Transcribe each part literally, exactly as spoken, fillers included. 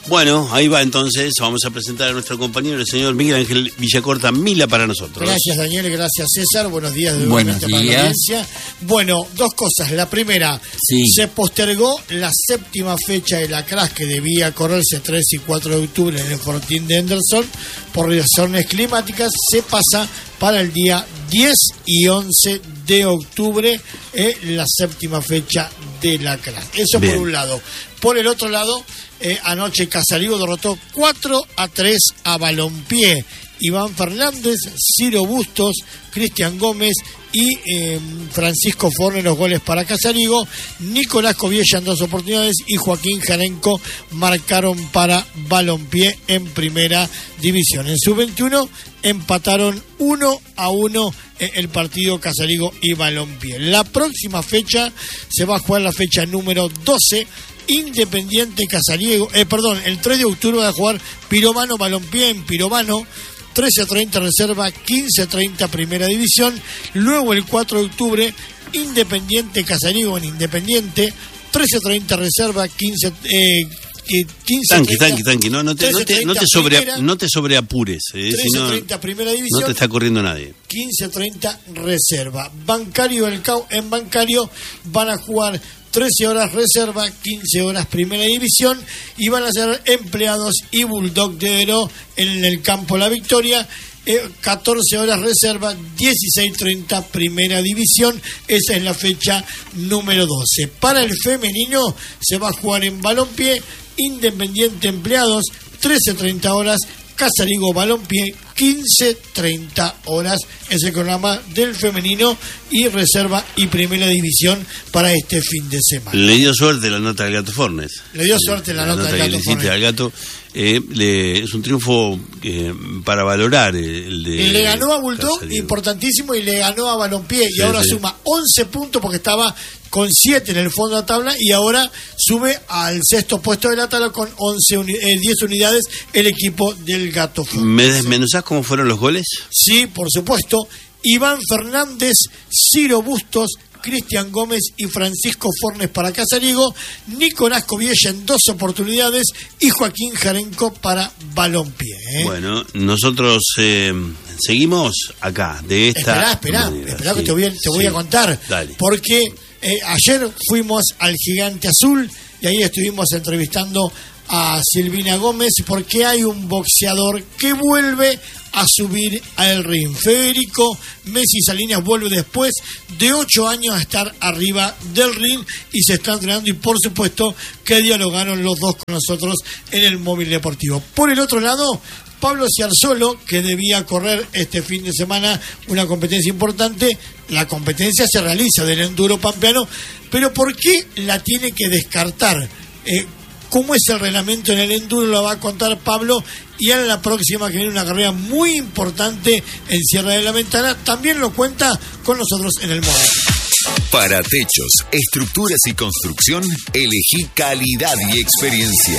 Bueno, ahí va entonces, vamos a presentar a nuestro compañero, el señor Miguel Ángel Villacorta, Mila para nosotros. Gracias Daniel, gracias César, buenos días de Buenos para la días. audiencia. Bueno, dos cosas, la primera, Sí. se postergó la séptima fecha de la C R A S que debía correrse tres y cuatro de octubre en el Fortín de Henderson, por razones climáticas, se pasa para el día diez y once de octubre, eh, la séptima fecha de la C R A S. Eso Bien. por un lado. Por el otro lado, eh, anoche Casariego derrotó cuatro a tres a Balompié. Iván Fernández, Ciro Bustos, Cristian Gómez y eh, Francisco Forne los goles para Casariego. Nicolás Coviella en dos oportunidades y Joaquín Jarenco marcaron para Balompié en primera división. En sub veintiuno empataron uno a uno el partido Casariego y Balompié. La próxima fecha se va a jugar la fecha número doce. Independiente Casariego, eh, perdón, el tres de octubre va a jugar Piromano Balompié en Piromano, trece treinta reserva, quince treinta primera división. Luego el cuatro de octubre, Independiente Casariego en Independiente, trece treinta reserva, quince, eh, quince Tanqui, treinta, tanqui, tanqui, no, no te, no te, no te, sobre, primera, no te sobreapures, eh, si trece no, treinta primera división, no te está corriendo nadie. quince treinta reserva. Bancario del Cau en Bancario van a jugar trece horas reserva, quince horas primera división y van a ser Empleados y Bulldog de Oro en el campo La Victoria. Eh, catorce horas reserva, dieciséis treinta primera división. Esa es la fecha número doce. Para el femenino se va a jugar en Balompié, Independiente Empleados, trece treinta horas, Casariego Balompié, quince treinta horas. Es el programa del femenino y reserva y primera división para este fin de semana. Le dio suerte la nota del Gato Fornes. Le dio suerte la, la nota, nota del que Gato le hiciste Fornes. al Gato. Eh, le, es un triunfo eh, para valorar el de... Y le ganó a Bulldog, Casariego. Importantísimo, y le ganó a Balompié. Sí, y ahora sí. suma once puntos porque estaba con siete en el fondo de la tabla y ahora sube al sexto puesto de la tabla con once uni- eh, diez unidades el equipo del Gato Fornes. ¿Me desmenuzás cómo fueron los goles? Sí, por supuesto. Iván Fernández, Ciro Bustos, Cristian Gómez y Francisco Fornes para Casariego, Nicolás Coviella en dos oportunidades y Joaquín Jarenco para Balompié. ¿eh? Bueno, nosotros eh, seguimos acá, de esta Esperá, esperá, manera, esperá que sí, te voy a, te voy sí. a contar. Dale. Porque eh, ayer fuimos al Gigante Azul y ahí estuvimos entrevistando a Silvina Gómez porque hay un boxeador que vuelve a subir al ring. Federico Messi Salinas vuelve después de ocho años a estar arriba del ring y se está entrenando y por supuesto que dialogaron los dos con nosotros en el móvil deportivo. Por el otro lado, Pablo Ciarzolo, que debía correr este fin de semana una competencia importante, la competencia se realiza del enduro pampeano, pero ¿por qué la tiene que descartar? Eh, ¿Cómo es el reglamento en el enduro? Lo va a contar Pablo y en la próxima, que viene una carrera muy importante en Sierra de la Ventana, también lo cuenta con nosotros en el móvil. Para techos, estructuras y construcción, elegí calidad y experiencia.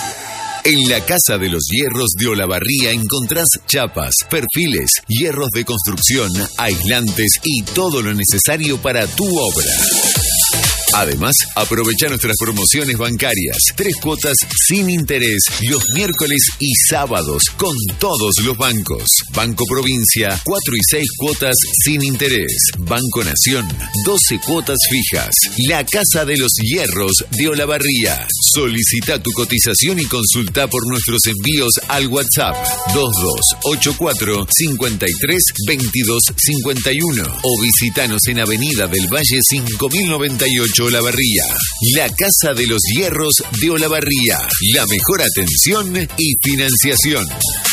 En la Casa de los Hierros de Olavarría encontrás chapas, perfiles, hierros de construcción, aislantes y todo lo necesario para tu obra. Además, aprovecha nuestras promociones bancarias. Tres cuotas sin interés los miércoles y sábados con todos los bancos. Banco Provincia, cuatro y seis cuotas sin interés. Banco Nación, doce cuotas fijas. La Casa de los Hierros de Olavarría. Solicita tu cotización y consulta por nuestros envíos al WhatsApp dos dos ocho cuatro cinco tres dos dos cinco uno o visitanos en Avenida del Valle cinco mil noventa y ocho Olavarría. La Casa de los Hierros de Olavarría. La mejor atención y financiación.